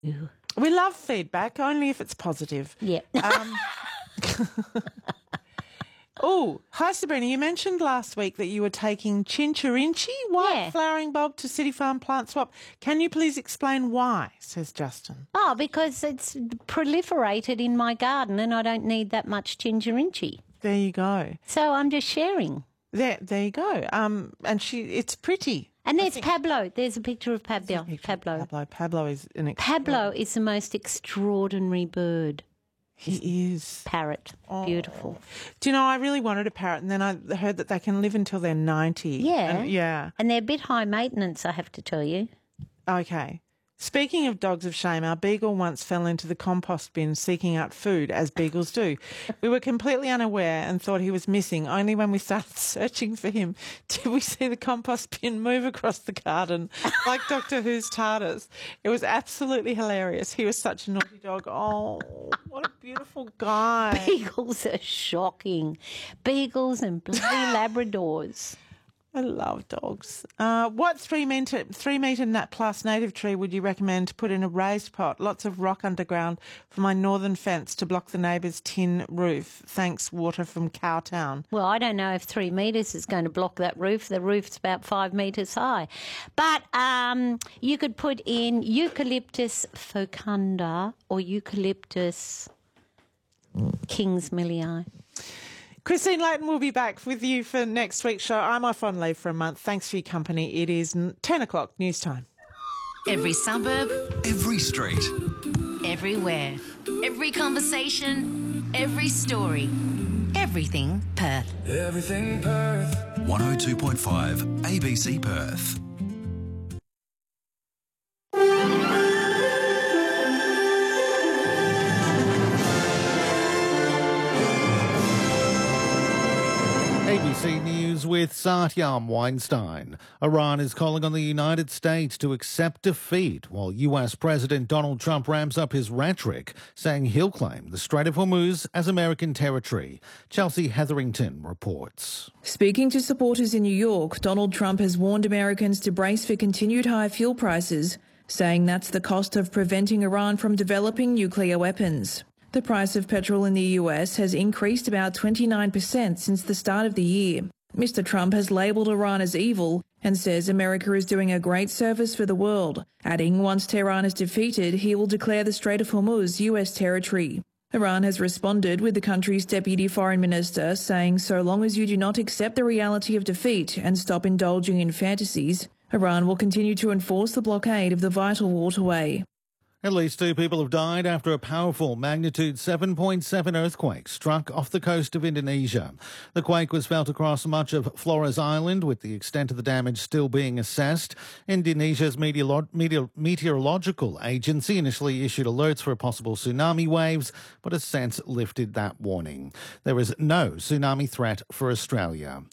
Ew. We love feedback, only if it's positive. Yeah. Oh, hi Sabrina, you mentioned last week that you were taking Chinchurrinchi white flowering bulb to City Farm Plant Swap. Can you please explain why, says Justin? Oh, because it's proliferated in my garden and I don't need that much Chinchurrinchi. There you go. So I'm just sharing. There you go. And it's pretty. And there's Pablo. There's a picture of Pablo. Pablo is an Pablo is the most extraordinary bird. He is. Parrot. Beautiful. Do you know, I really wanted a parrot, and then I heard that they can live until they're 90. Yeah. And they're a bit high maintenance, I have to tell you. Okay. Speaking of dogs of shame, our beagle once fell into the compost bin seeking out food, as beagles do. We were completely unaware and thought he was missing. Only when we started searching for him did we see the compost bin move across the garden like Doctor Who's TARDIS. It was absolutely hilarious. He was such a naughty dog. Oh, what a beautiful guy. Beagles are shocking. Beagles and bloody Labradors. I love dogs. What 3 metre nut plus native tree would you recommend to put in a raised pot? Lots of rock underground for my northern fence to block the neighbour's tin roof. Thanks, water from Cowtown. Well, I don't know if 3 metres is going to block that roof. The roof's about 5 metres high. But you could put in Eucalyptus fecunda or Eucalyptus kingsmillii. Christine Layton will be back with you for next week's show. I'm off on leave for a month. Thanks for your company. It is 10 o'clock news time. Every suburb, every street, everywhere, every conversation, every story, everything Perth. Everything Perth. 102.5 ABC Perth. ABC News with Satyam Weinstein. Iran is calling on the United States to accept defeat while US President Donald Trump ramps up his rhetoric, saying he'll claim the Strait of Hormuz as American territory. Chelsea Hetherington reports. Speaking to supporters in New York, Donald Trump has warned Americans to brace for continued high fuel prices, saying that's the cost of preventing Iran from developing nuclear weapons. The price of petrol in the US has increased about 29% since the start of the year. Mr. Trump has labelled Iran as evil and says America is doing a great service for the world, adding once Tehran is defeated, he will declare the Strait of Hormuz US territory. Iran has responded with the country's deputy foreign minister saying so long as you do not accept the reality of defeat and stop indulging in fantasies, Iran will continue to enforce the blockade of the vital waterway. At least 2 people have died after a powerful magnitude 7.7 earthquake struck off the coast of Indonesia. The quake was felt across much of Flores Island, with the extent of the damage still being assessed. Indonesia's meteorological agency initially issued alerts for possible tsunami waves, but has since lifted that warning. There is no tsunami threat for Australia.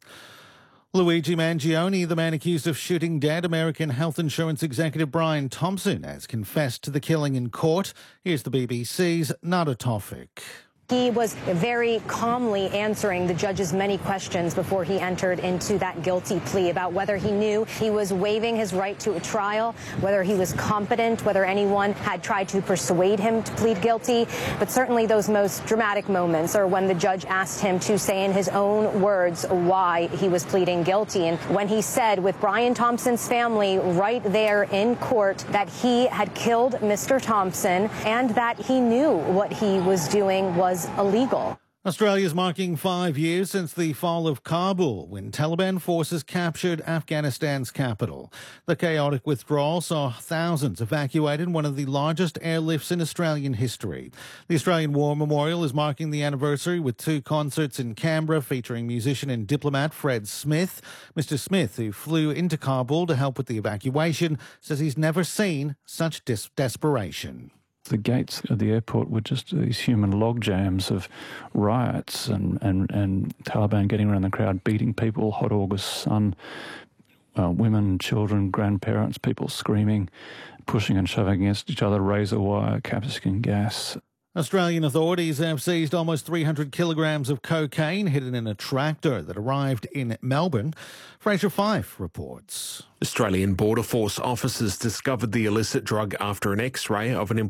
Luigi Mangione, the man accused of shooting dead American health insurance executive Brian Thompson, has confessed to the killing in court. Here's the BBC's Nada Tawfik. He was very calmly answering the judge's many questions before he entered into that guilty plea about whether he knew he was waiving his right to a trial, whether he was competent, whether anyone had tried to persuade him to plead guilty. But certainly those most dramatic moments are when the judge asked him to say in his own words why he was pleading guilty. And when he said with Brian Thompson's family right there in court that he had killed Mr. Thompson and that he knew what he was doing was illegal. Australia's marking 5 years since the fall of Kabul, when Taliban forces captured Afghanistan's capital. The chaotic withdrawal saw thousands evacuated, one of the largest airlifts in Australian history. The Australian War Memorial is marking the anniversary with 2 concerts in Canberra featuring musician and diplomat Fred Smith. Mr. Smith, who flew into Kabul to help with the evacuation, says he's never seen such desperation. The gates of the airport were just these human log jams of riots and Taliban getting around the crowd, beating people, hot August sun, women, children, grandparents, people screaming, pushing and shoving against each other, razor wire, capsicum gas. Australian authorities have seized almost 300 kilograms of cocaine hidden in a tractor that arrived in Melbourne. Fraser Fife reports. Australian Border Force officers discovered the illicit drug after an X-ray of an